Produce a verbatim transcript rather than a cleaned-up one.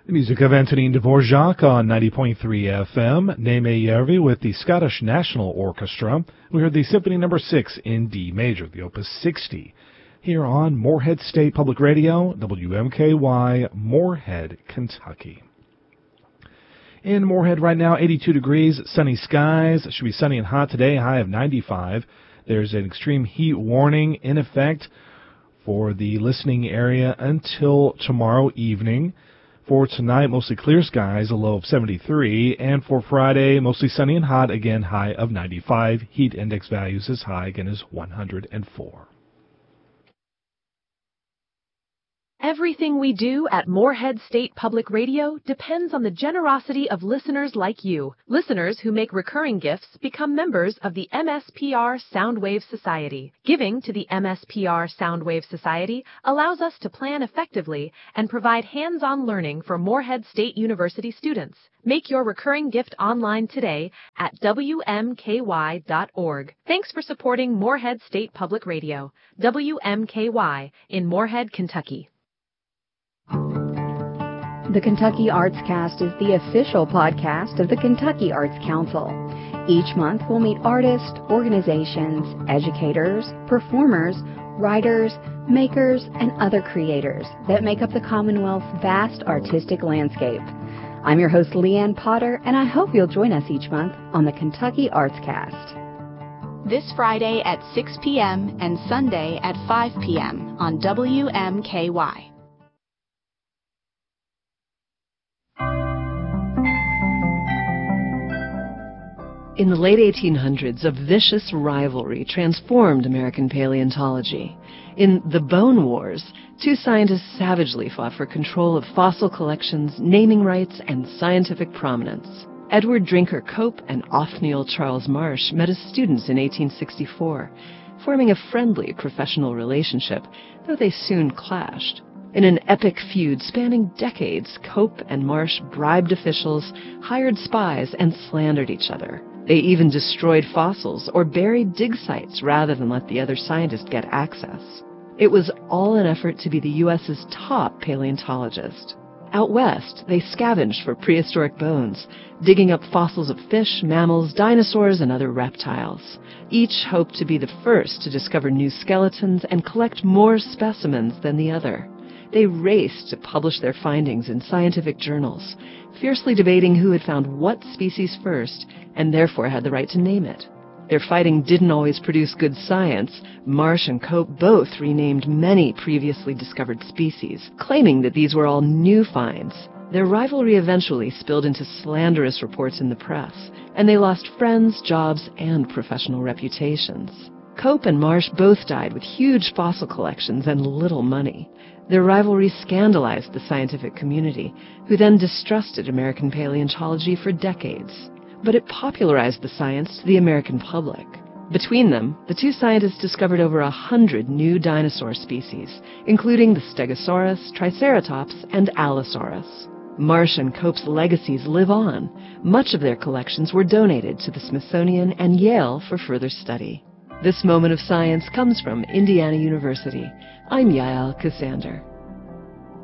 The music of Antonin Dvorak on ninety point three F M. Neme Järvi with the Scottish National Orchestra. We heard the Symphony Number six in D major, the Opus sixty, here on Morehead State Public Radio, W M K Y, Morehead, Kentucky. In Morehead right now, eighty-two degrees, sunny skies. It should be sunny and hot today, high of ninety-five. There's an extreme heat warning in effect for the listening area until tomorrow evening. For tonight, mostly clear skies, a low of seventy-three. And for Friday, mostly sunny and hot, again, high of ninety-five. Heat index values as high, again, as one hundred four. Everything we do at Morehead State Public Radio depends on the generosity of listeners like you. Listeners who make recurring gifts become members of the M S P R Soundwave Society. Giving to the M S P R Soundwave Society allows us to plan effectively and provide hands-on learning for Morehead State University students. Make your recurring gift online today at W M K Y dot org. Thanks for supporting Morehead State Public Radio, W M K Y, in Morehead, Kentucky. The Kentucky Arts Cast is the official podcast of the Kentucky Arts Council. Each month we'll meet artists, organizations, educators, performers, writers, makers, and other creators that make up the Commonwealth's vast artistic landscape. I'm your host, Leanne Potter, and I hope you'll join us each month on the Kentucky Arts Cast. This Friday at six p.m. and Sunday at five p.m. on W M K Y. In the late eighteen hundreds, a vicious rivalry transformed American paleontology. In the Bone Wars, two scientists savagely fought for control of fossil collections, naming rights, and scientific prominence. Edward Drinker Cope and Othniel Charles Marsh met as students in eighteen sixty-four, forming a friendly professional relationship, though they soon clashed. In an epic feud spanning decades, Cope and Marsh bribed officials, hired spies, and slandered each other. They even destroyed fossils or buried dig sites rather than let the other scientists get access. It was all an effort to be the U S's top paleontologist. Out west, they scavenged for prehistoric bones, digging up fossils of fish, mammals, dinosaurs, and other reptiles. Each hoped to be the first to discover new skeletons and collect more specimens than the other. They raced to publish their findings in scientific journals, fiercely debating who had found what species first and therefore had the right to name it. Their fighting didn't always produce good science. Marsh and Cope both renamed many previously discovered species, claiming that these were all new finds. Their rivalry eventually spilled into slanderous reports in the press, and they lost friends, jobs, and professional reputations. Cope and Marsh both died with huge fossil collections and little money. Their rivalry scandalized the scientific community, who then distrusted American paleontology for decades. But it popularized the science to the American public. Between them, the two scientists discovered over a hundred new dinosaur species, including the Stegosaurus, Triceratops, and Allosaurus. Marsh and Cope's legacies live on. Much of their collections were donated to the Smithsonian and Yale for further study. This moment of science comes from Indiana University. I'm Yael Cassander.